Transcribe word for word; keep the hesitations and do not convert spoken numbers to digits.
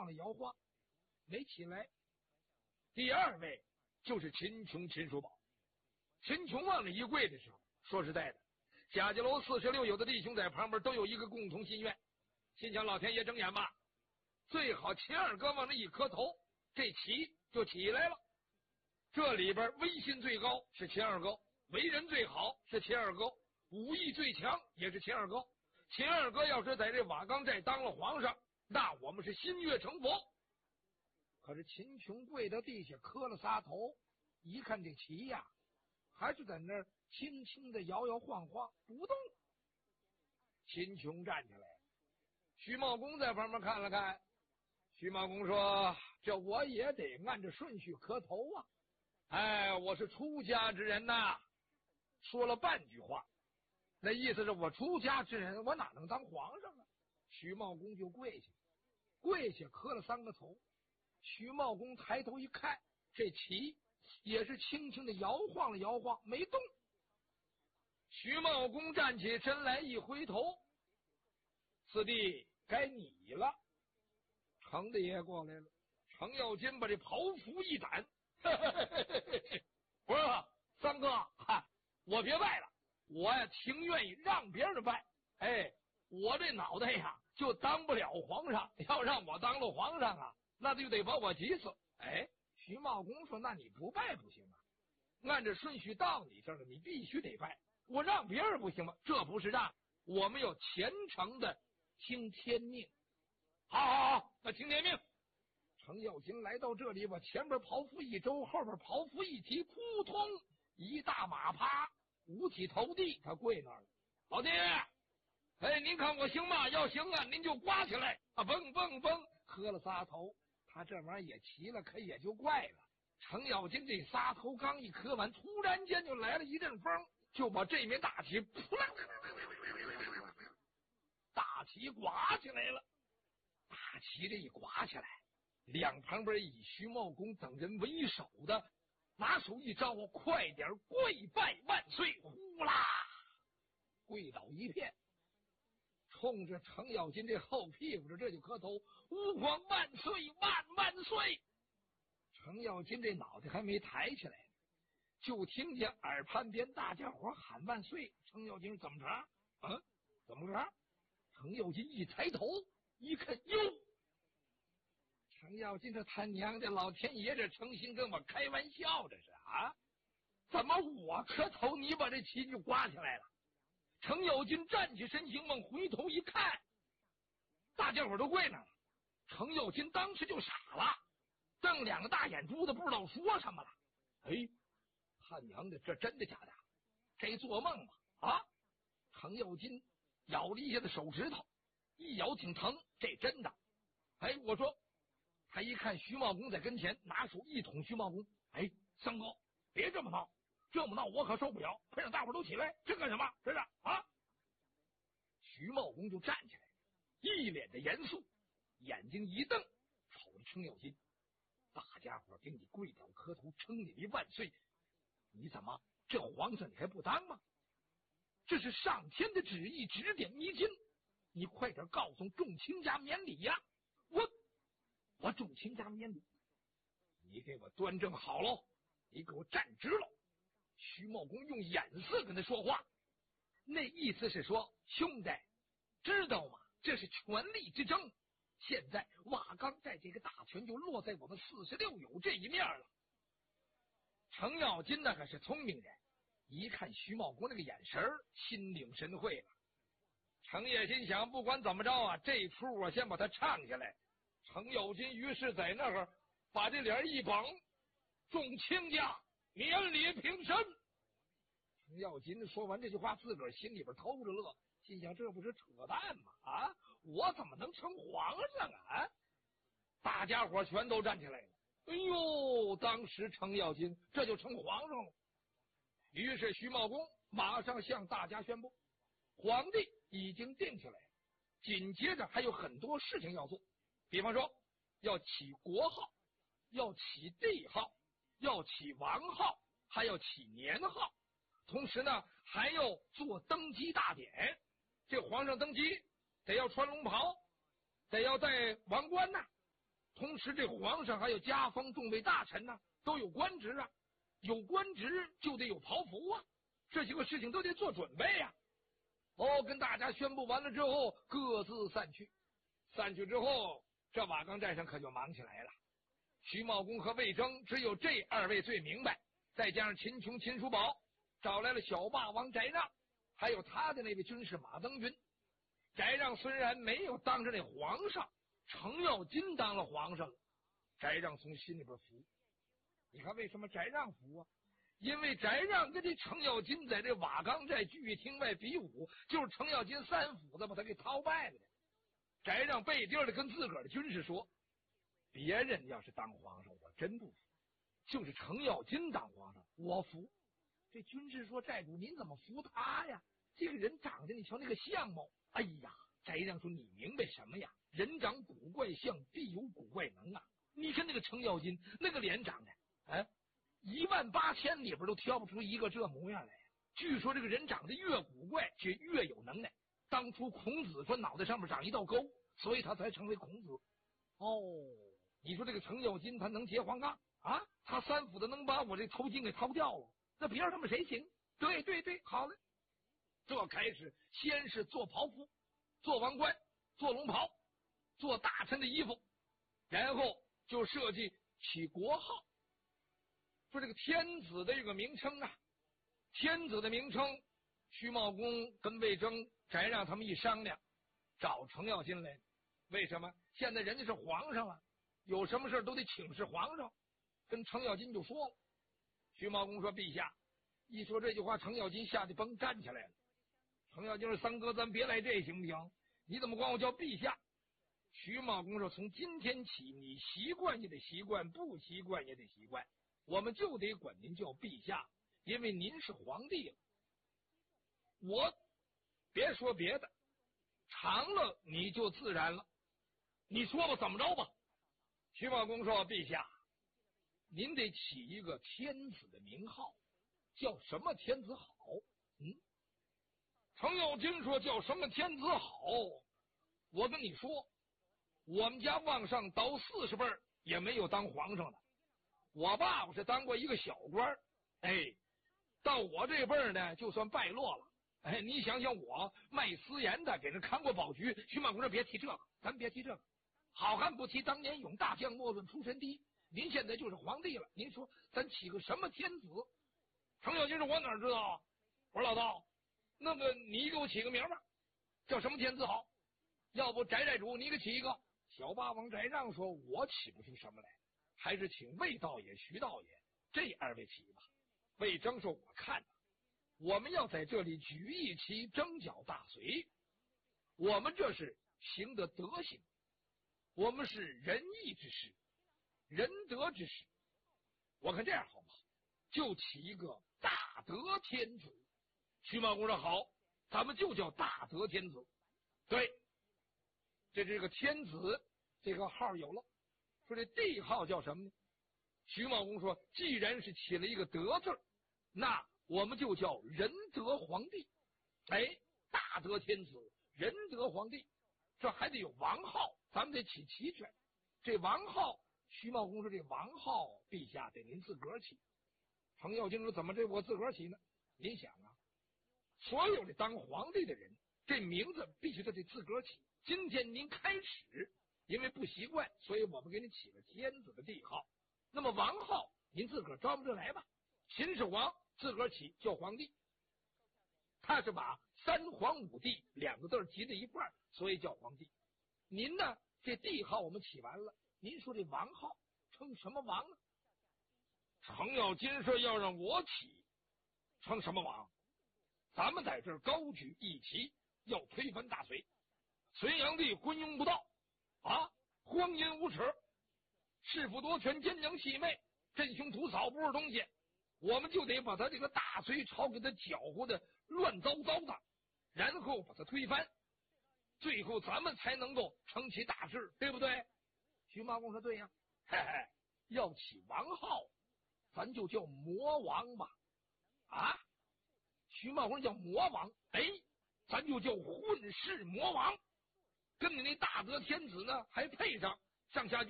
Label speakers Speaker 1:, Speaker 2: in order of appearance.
Speaker 1: 晃了摇晃，没起来。第二位就是秦琼秦叔宝。秦琼往里一跪的时候，说实在的，贾家楼四十六有的弟兄在旁边都有一个共同心愿，心想老天爷睁眼吧，最好秦二哥往那一磕头，这起就起来了。这里边威信最高是秦二哥，为人最好是秦二哥，武艺最强也是秦二哥。秦二哥要是在这瓦岗寨当了皇上，那我们是心悦诚服。可是秦琼跪到地下磕了仨头，一看这旗呀，还是在那儿轻轻的摇摇晃晃不动。秦琼站起来，徐茂公在旁边看了看，徐茂公说：“这我也得按着顺序磕头啊！哎，我是出家之人呐。”说了半句话，那意思是我出家之人，我哪能当皇上啊？徐茂公就跪下，跪下磕了三个头。徐茂公抬头一看，这旗也是轻轻的摇晃了摇晃，没动。徐茂公站起身来，一回头：“四弟，该你了。”程大爷过来了，程咬金把这袍服一掸，我说三哥，哈，我别拜了，我呀情愿意让别人拜。哎，我这脑袋呀就当不了皇上，要让我当了皇上啊，那就得把我急死。哎，徐茂公说：“那你不拜不行啊，按着顺序到你这儿了，你必须得拜。我让别人不行吗？这不是让，我们要虔诚的听天命。”好好好，那听天命。程咬金来到这里，把前边袍服一周，后边袍服一提，扑通一大马趴，五体投地，他跪那儿了。老爹，哎，您看我行吗？要行啊，您就刮起来啊！蹦蹦蹦，磕了仨头。他这玩意儿也齐了，可也就怪了。程咬金这仨头刚一磕完，突然间就来了一阵风，就把这面大旗扑啦，大旗刮起来了。大旗这一刮起来，两旁边以徐茂公等人为首的拿手一招，快点跪拜万岁！呼啦，跪倒一片，冲着程咬金这后屁股这就磕头：“吾皇万岁，万万岁！”程咬金这脑袋还没抬起来，就听见耳畔边大家伙喊万岁。程咬金怎么着？嗯，怎么着？程咬金一抬头一看，哟，程咬金这他娘的，老天爷这诚心跟我开玩笑，这是啊？怎么我磕头，你把这旗就刮起来了？程咬金站起身形，往回头一看，大家伙都跪那了。程咬金当时就傻了，瞪两个大眼珠子，不知道说什么了。哎，他娘的，这真的假的？这做梦吗？啊！程咬金咬了一下子手指头，一咬挺疼，这真的。哎，我说，他一看徐茂公在跟前，拿手一捅徐茂公。哎，三哥，别这么闹，这么闹我可受不了，快让大伙都起来，这干什么？这是啊！徐茂公就站起来，一脸的严肃，眼睛一瞪，瞅着程咬金：“大家伙给你跪倒磕头，称你为万岁，你怎么这皇上你还不当吗？这是上天的旨意，指点迷津，你快点告诉众卿家免礼呀！我我众卿家免礼，你给我端正好喽，你给我站直了。”徐茂公用眼色跟他说话，那意思是说：“兄弟，知道吗？这是权力之争。现在瓦岗寨这个大权就落在我们四十六友这一面了。”程咬金那可是聪明人，一看徐茂公那个眼神儿，心领神会了。程也心想，不管怎么着啊，这出我先把他唱下来。程咬金于是在那儿把这脸一绷：“众卿家免礼平身。”程咬金说完这句话，自个儿心里边偷着乐，心想这不是扯淡吗？啊，我怎么能成皇上啊？大家伙全都站起来了。哎呦，当时程咬金这就成皇上了。于是徐茂公马上向大家宣布，皇帝已经定下来了，紧接着还有很多事情要做，比方说要起国号，要起帝号，要起王号，还要起年号，同时呢还要做登基大典。这皇上登基得要穿龙袍，得要戴王冠呐、啊， 同时这皇上还有加封众位大臣呢、啊，都有官职啊，有官职就得有袍服啊，这几个事情都得做准备啊。哦，跟大家宣布完了之后，各自散去。散去之后，这瓦岗寨上可就忙起来了。徐茂公和魏征只有这二位最明白，再加上秦琼、秦叔宝，找来了小霸王翟让，还有他的那位军士马登云。翟让虽然没有当着那皇上，程咬金当了皇上了，翟让从心里边服。你看为什么翟让服啊？因为翟让跟这程咬金在这瓦岗寨聚义厅外比武，就是程咬金三斧子把他给掏败了的。翟让背地里跟自个儿的军士说，别人要是当皇上我真不服，就是程咬金当皇上我服。这军士说，寨主您怎么服他呀？这个人长得你瞧那个相貌，哎呀，翟让说你明白什么呀？人长古怪相，必有古怪能啊！你看那个程咬金那个脸长得哎，一万八千里边都挑不出一个这模样来呀。据说这个人长得越古怪却越有能耐。当初孔子说脑袋上面长一道沟，所以他才成为孔子。哦，你说这个程咬金他能结黄杠啊？他三斧子能把我这头巾给掏掉了，那别人他们谁行？对对对，好了，这开始先是做袍服，做王冠，做龙袍，做大臣的衣服，然后就设计起国号。说这个天子的这个名称啊，天子的名称，徐茂公跟魏征、翟让他们一商量，找程咬金来。为什么？现在人家是皇上了，有什么事都得请示皇上。跟程咬金就说了。徐茂公说：“陛下。”一说这句话，程咬金吓得蹦站起来了。程咬金说：“三哥，咱别来这行不行？你怎么管我叫陛下？”徐茂公说：“从今天起，你习惯也得习惯，不习惯也得习惯，我们就得管您叫陛下，因为您是皇帝了。我别说别的，长了你就自然了。你说吧，怎么着吧？”徐茂公说：“陛下，您得起一个天子的名号，叫什么天子好？”嗯，程咬金说：“叫什么天子好？我跟你说，我们家往上倒四十辈也没有当皇上的。我爸爸是当过一个小官，哎，到我这辈儿呢，就算败落了。哎，你想想我卖私盐的，给人看过宝局。”徐茂公说：“别提这个，咱别提这个。好汉不提当年勇，大将莫论出身低。您现在就是皇帝了，您说咱起个什么天子？”程咬金说：“我哪知道？我说老道，那个你给我起个名吧，叫什么天子好？要不翟寨主你给起一个。”小霸王翟让说：“我起不出什么来，还是请魏道爷、徐道爷这二位起吧。”魏征说：“我看我们要在这里举一旗，征剿大隋，我们这是行的德行，我们是仁义之士，仁德之士。我看这样好不好？就起一个大德天子。”徐茂公说：“好，咱们就叫大德天子。”对，这这个天子这个号有了。说这帝号叫什么呢？徐茂公说：“既然是起了一个德字，那我们就叫仁德皇帝。”哎，大德天子，仁德皇帝，这还得有王号，咱们得起齐全。这王号，徐茂公说：“这王号，陛下得您自个儿起。”程咬金说：“怎么这我自个儿起呢？您想啊，所有的当皇帝的人，这名字必须都得自个儿起。今天您开始因为不习惯，所以我们给你起了天子的帝号。那么王号您自个儿招不着来吧？秦始皇自个儿起叫皇帝，他是把三皇五帝两个字集在一块儿，所以叫皇帝。您呢，这帝号我们起完了，您说这王号称什么王啊？”程咬金说：“要让我起，称什么王？咱们在这儿高举一旗，要推翻大隋。隋炀帝昏庸不道啊，荒淫无耻，弑父夺权，奸佞戏媚，镇凶屠嫂，不是东西。我们就得把他这个大隋朝给他搅和的乱糟糟的，然后把他推翻，最后咱们才能够成其大事，对不对？”徐茂公说：“对呀，嘿嘿，要起王号，咱就叫魔王吧。”啊，徐茂公叫魔王，哎，咱就叫混世魔王，跟你那大德天子呢还配上，上下就